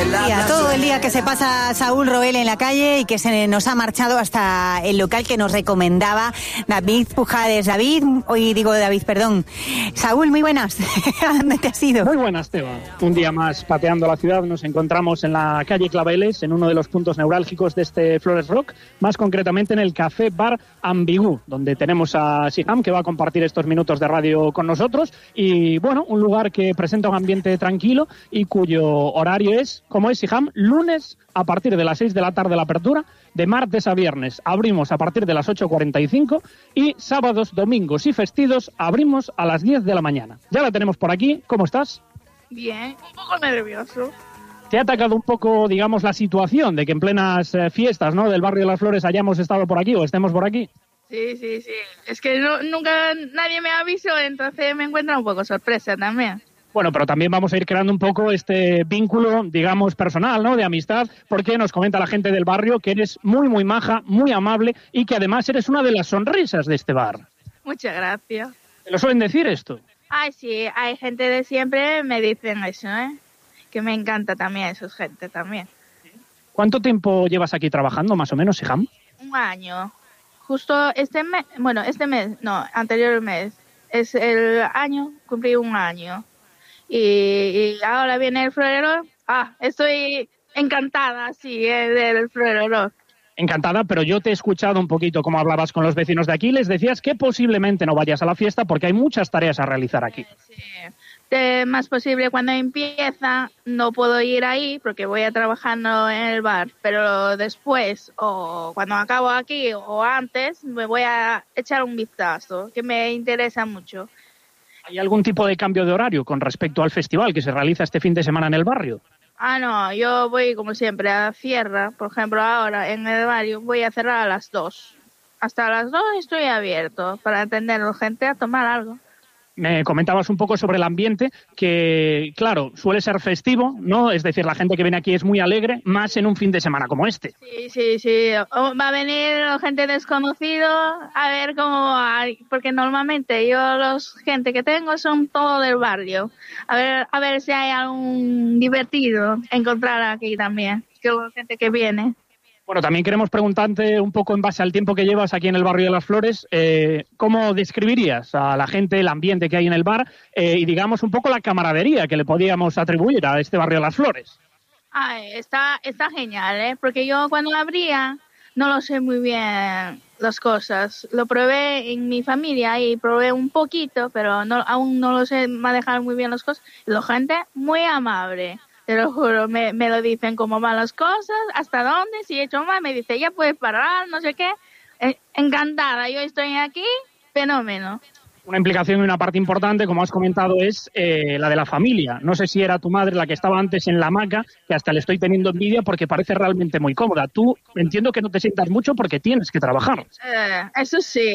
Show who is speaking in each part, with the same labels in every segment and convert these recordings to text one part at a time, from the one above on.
Speaker 1: Todo el día que se pasa Saúl Roel en la calle y que se nos ha marchado hasta el local que nos recomendaba David Pujades. Saúl, muy buenas. ¿A dónde te has ido?
Speaker 2: Muy buenas, Teba. Un día más pateando la ciudad. Nos encontramos en la calle Claveles, en uno de los puntos neurálgicos de este Flores Rock, más concretamente en el Café Bar Ambigu, donde tenemos a Siham, que va a compartir estos minutos de radio con nosotros. Y bueno, un lugar que presenta un ambiente tranquilo y cuyo horario es, como es Siham, lunes a partir de las 6 de la tarde la apertura, de martes a viernes abrimos a partir de las 8:45 y sábados, domingos y festivos abrimos a las 10 de la mañana. Ya la tenemos por aquí. ¿Cómo estás?
Speaker 3: Bien, un poco nervioso.
Speaker 2: ¿Te ha atacado un poco, digamos, la situación de que en plenas fiestas, ¿no?, del barrio de las Flores hayamos estado por aquí o estemos por aquí?
Speaker 3: Sí. Es que nunca nadie me avisó, entonces me encuentra un poco sorpresa también.
Speaker 2: Bueno, pero también vamos a ir creando un poco este vínculo, digamos, personal, ¿no?, de amistad, porque nos comenta la gente del barrio que eres muy, muy maja, muy amable y que además eres una de las sonrisas de este bar.
Speaker 3: Muchas gracias.
Speaker 2: ¿Te lo suelen decir esto?
Speaker 3: Ay, sí, hay gente de siempre me dicen eso, que me encanta también esa gente también.
Speaker 2: ¿Cuánto tiempo llevas aquí trabajando, más o menos, Siham?
Speaker 3: 1 año. Justo anterior mes, es el año, cumplí 1 año. Y ahora viene el florero. Estoy encantada, sí, del florero.
Speaker 2: Encantada, pero yo te he escuchado un poquito cómo hablabas con los vecinos de aquí. Les decías que posiblemente no vayas a la fiesta porque hay muchas tareas a realizar aquí.
Speaker 3: Sí. Más posible cuando empieza, no puedo ir ahí porque voy a trabajando en el bar, pero después o cuando acabo aquí o antes me voy a echar un vistazo, que me interesa mucho.
Speaker 2: ¿Hay algún tipo de cambio de horario con respecto al festival que se realiza este fin de semana en el barrio?
Speaker 3: No, yo voy como siempre a cierra. Por ejemplo, ahora en el barrio voy a cerrar a las 2. Hasta las 2 estoy abierto para atender a la gente a tomar algo.
Speaker 2: Me comentabas un poco sobre el ambiente, que, claro, suele ser festivo, ¿no? Es decir, la gente que viene aquí es muy alegre, más en un fin de semana como este.
Speaker 3: Sí. Va a venir gente desconocida a ver cómo... Porque normalmente los gente que tengo son todo del barrio. A ver si hay algún divertido encontrar aquí también, que la gente que viene.
Speaker 2: Bueno, también queremos preguntarte un poco en base al tiempo que llevas aquí en el barrio de las Flores, ¿cómo describirías a la gente el ambiente que hay en el bar y digamos un poco la camaradería que le podíamos atribuir a este barrio de las Flores?
Speaker 3: Está genial, porque yo cuando abría no lo sé muy bien las cosas. Lo probé en mi familia y probé un poquito, pero aún no lo sé manejar muy bien las cosas. Y la gente muy amable. Te lo juro, me lo dicen cómo van las cosas, hasta dónde, si he hecho mal, me dice, ya puedes parar, no sé qué. Encantada, yo estoy aquí, fenómeno.
Speaker 2: Una implicación y una parte importante, como has comentado, es la de la familia. No sé si era tu madre la que estaba antes en la hamaca, que hasta le estoy teniendo envidia porque parece realmente muy cómoda. Tú entiendo que no te sientas mucho porque tienes que trabajar.
Speaker 3: Eso sí.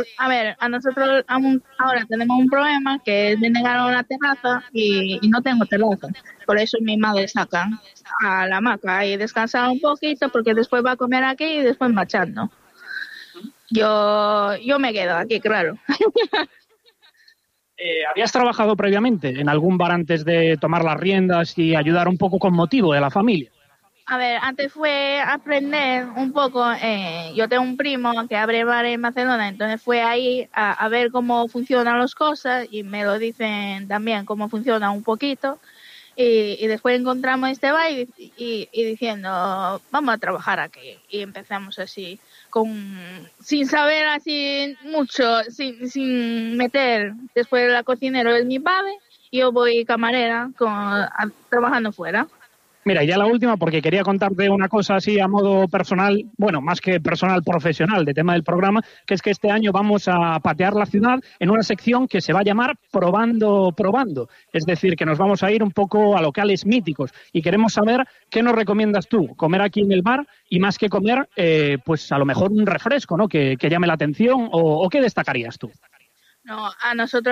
Speaker 3: A nosotros ahora tenemos un problema que es de negar una terraza y no tengo terraza. Por eso mi madre saca a la hamaca y descansar un poquito porque después va a comer aquí y después marchando. Yo me quedo aquí, claro.
Speaker 2: ¿Habías trabajado previamente en algún bar antes de tomar las riendas y ayudar un poco con motivo de la familia?
Speaker 3: A ver, antes fue aprender un poco. Yo tengo un primo que abre bar en Barcelona, entonces fue ahí a ver cómo funcionan las cosas y me lo dicen también cómo funciona un poquito. Y después encontramos este bar y diciendo, vamos a trabajar aquí. Y empezamos así, sin saber así mucho, sin meter. Después la cocinera es mi padre y yo voy camarera trabajando fuera.
Speaker 2: Mira, ya la última, porque quería contarte una cosa así a modo personal, bueno, más que personal, profesional, de tema del programa, que es que este año vamos a patear la ciudad en una sección que se va a llamar Probando. Es decir, que nos vamos a ir un poco a locales míticos y queremos saber qué nos recomiendas tú, comer aquí en el bar y más que comer, pues a lo mejor un refresco, ¿no?, que llame la atención o qué destacarías tú.
Speaker 3: No, a nosotros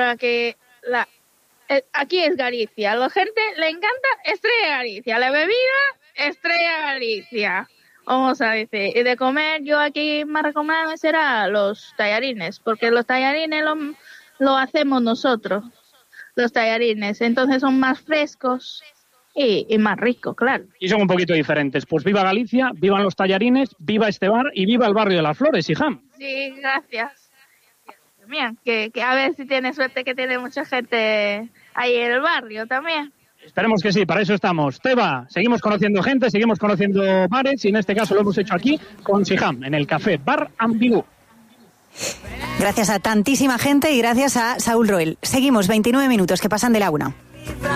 Speaker 3: aquí es Galicia, a la gente le encanta Estrella Galicia, la bebida Estrella Galicia, vamos a decir. Y de comer, yo aquí más recomendable será los tallarines, porque los tallarines lo hacemos nosotros, los tallarines, entonces son más frescos y más rico, claro.
Speaker 2: Y son un poquito diferentes. Pues viva Galicia, vivan los tallarines, viva este bar y viva el barrio de las Flores, Siham.
Speaker 3: Sí, gracias. También, que a ver si tiene suerte, que tiene mucha gente ahí en el barrio también.
Speaker 2: Esperemos que sí, para eso estamos. Teba, seguimos conociendo gente, seguimos conociendo bares y en este caso lo hemos hecho aquí con Siham, en el Café Bar Ambigu.
Speaker 1: Gracias a tantísima gente y gracias a Saúl Roel. Seguimos 29 minutos que pasan de la 1.